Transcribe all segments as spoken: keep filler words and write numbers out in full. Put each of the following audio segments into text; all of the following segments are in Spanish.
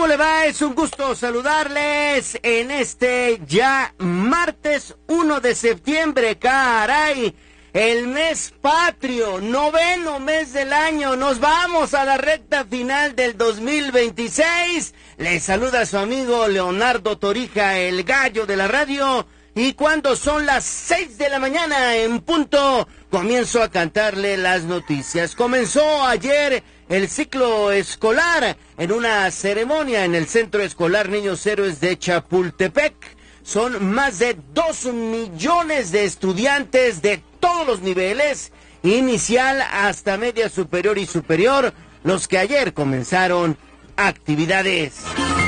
¿Cómo le va? Es un gusto saludarles en este ya martes uno de septiembre, caray, el mes patrio, noveno mes del año. Nos vamos a la recta final del dos mil veintiséis. Les saluda su amigo Leonardo Torija, el gallo de la radio. Y cuando son las seis de la mañana en punto, comienzo a cantarle las noticias. Comenzó ayer el ciclo escolar en una ceremonia en el Centro Escolar Niños Héroes de Chapultepec. Son más de dos millones de estudiantes de todos los niveles, inicial hasta media superior y superior, los que ayer comenzaron actividades.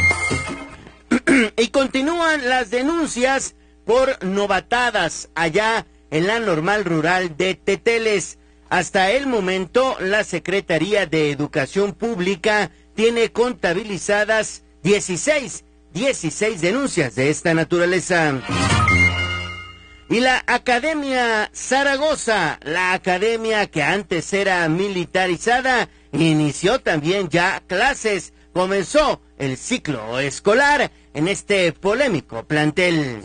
Y continúan las denuncias por novatadas allá en la Normal Rural de Teteles. Hasta el momento, la Secretaría de Educación Pública tiene contabilizadas dieciséis, dieciséis denuncias de esta naturaleza. Y la Academia Zaragoza, la academia que antes era militarizada, inició también ya clases. Comenzó el ciclo escolar en este polémico plantel.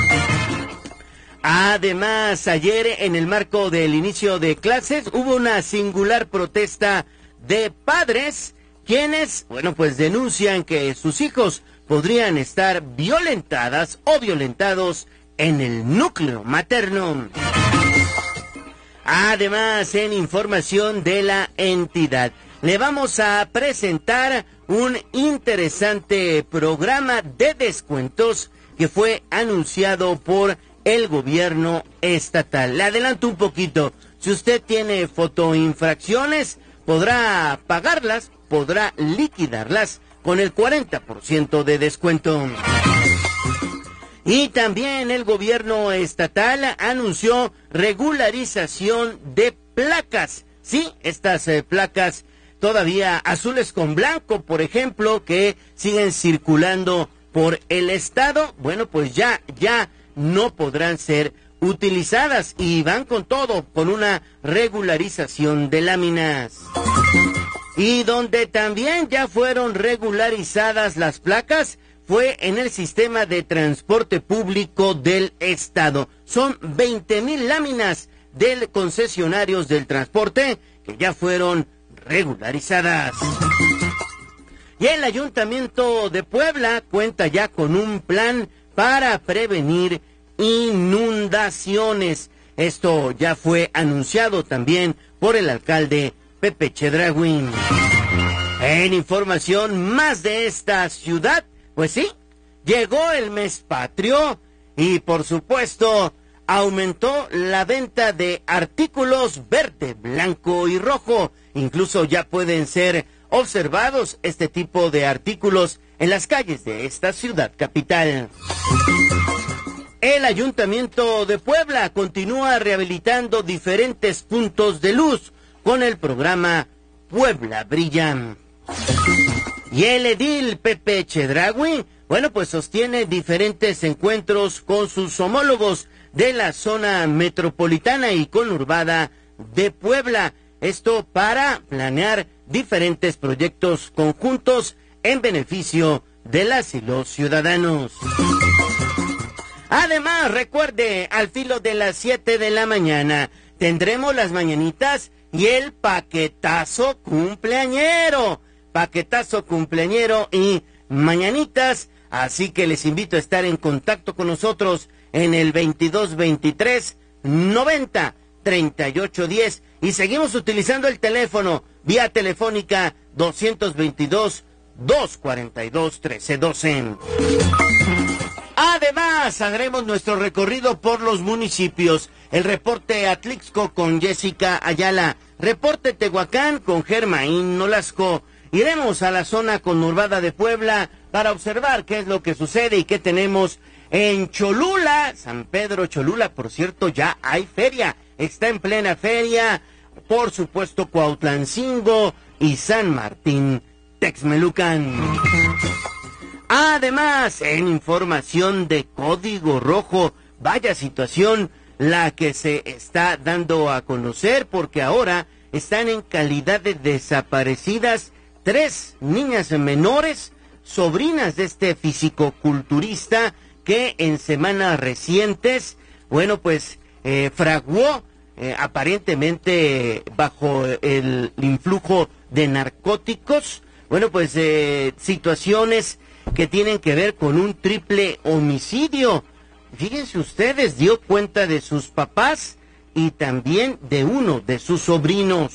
Además, ayer en el marco del inicio de clases hubo una singular protesta de padres quienes, bueno, pues denuncian que sus hijos podrían estar violentadas o violentados en el núcleo materno. Además, en información de la entidad, le vamos a presentar un interesante programa de descuentos que fue anunciado por el gobierno estatal. Le adelanto un poquito. Si usted tiene fotoinfracciones, podrá pagarlas, podrá liquidarlas con el cuarenta por ciento de descuento. Y también el gobierno estatal anunció regularización de placas. Sí, estas eh, placas todavía azules con blanco, por ejemplo, que siguen circulando por el estado, bueno, pues ya, ya no podrán ser utilizadas y van con todo, con una regularización de láminas. Y donde también ya fueron regularizadas las placas fue en el sistema de transporte público del estado. Son veinte mil láminas de concesionarios del transporte que ya fueron regularizadas. Y el Ayuntamiento de Puebla cuenta ya con un plan para prevenir inundaciones. Esto ya fue anunciado también por el alcalde Pepe Chedraui. En información más de esta ciudad, pues sí, llegó el mes patrio y por supuesto aumentó la venta de artículos verde, blanco y rojo. Incluso ya pueden ser observados este tipo de artículos en las calles de esta ciudad capital. El Ayuntamiento de Puebla continúa rehabilitando diferentes puntos de luz con el programa Puebla Brilla. Y el edil Pepe Chedraui, bueno, pues sostiene diferentes encuentros con sus homólogos de la zona metropolitana y conurbada de Puebla. Esto para planear diferentes proyectos conjuntos en beneficio de las y los ciudadanos. Además, recuerde, al filo de las siete de la mañana tendremos las mañanitas y el paquetazo cumpleañero. Paquetazo cumpleañero y mañanitas, así que les invito a estar en contacto con nosotros en el veintidós veintitrés noventa treinta y ocho diez y seguimos utilizando el teléfono vía telefónica doscientos veintidós, doscientos cuarenta y dos, trece doce. Además, haremos nuestro recorrido por los municipios. El reporte Atlixco con Jessica Ayala, reporte Tehuacán con Germaín Nolasco. Iremos a la zona conurbada de Puebla para observar qué es lo que sucede y qué tenemos en Cholula, San Pedro Cholula. Por cierto, ya hay feria, está en plena feria, por supuesto Cuautlancingo y San Martín Texmelucan. Además, en información de Código Rojo, vaya situación la que se está dando a conocer, porque ahora están en calidad de desaparecidas tres niñas menores sobrinas de este fisicoculturista que en semanas recientes, bueno, pues eh, fraguó eh, aparentemente bajo el influjo de narcóticos, bueno, pues eh, situaciones que tienen que ver con un triple homicidio. Fíjense ustedes, dio cuenta de sus papás y también de uno de sus sobrinos.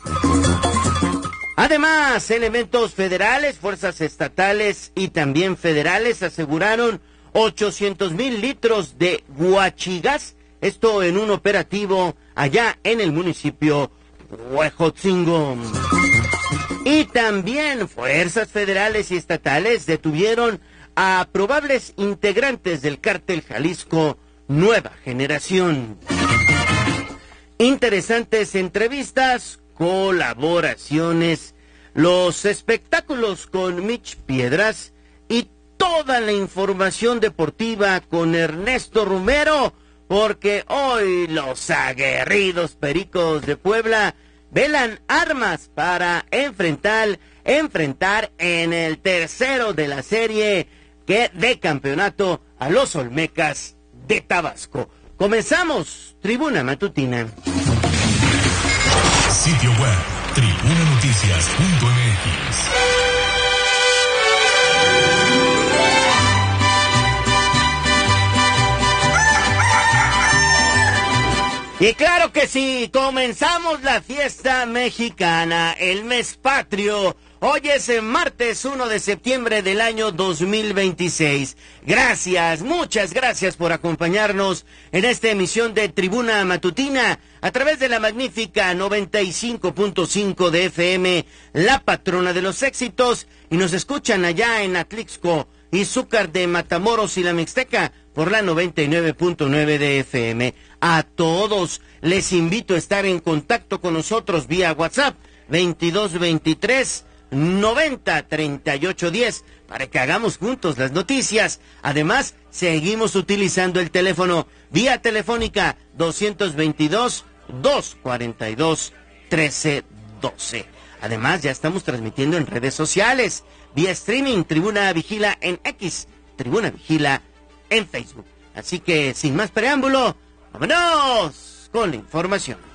Además, elementos federales, fuerzas estatales y también federales aseguraron ochocientos mil litros de guachigas, esto en un operativo allá en el municipio Huejotzingo. Y también fuerzas federales y estatales detuvieron a probables integrantes del cártel Jalisco Nueva Generación. Interesantes entrevistas, colaboraciones, los espectáculos con Mitch Piedras y toda la información deportiva con Ernesto Romero, porque hoy los aguerridos Pericos de Puebla velan armas para enfrentar, enfrentar en el tercero de la serie que de campeonato a los Olmecas de Tabasco. Comenzamos, Tribuna Matutina. Sitio web, tribuna noticias punto m x. Y claro que sí, comenzamos la fiesta mexicana, el mes patrio. Hoy es el martes uno de septiembre del año dos mil veintiséis. Gracias, muchas gracias por acompañarnos en esta emisión de Tribuna Matutina a través de la magnífica noventa y cinco punto cinco de F M, la patrona de los éxitos, y nos escuchan allá en Atlixco y Zúcar de Matamoros y la Mixteca por la noventa y nueve punto nueve de F M. A todos les invito a estar en contacto con nosotros vía WhatsApp veintidós veintitrés noventa treinta y ocho diez para que hagamos juntos las noticias. Además, seguimos utilizando el teléfono vía telefónica doscientos veintidós, doscientos cuarenta y dos, trece doce. Además, ya estamos transmitiendo en redes sociales vía streaming, Tribuna Vigila en X, Tribuna Vigila en Facebook. Así que, sin más preámbulo, vámonos con la información.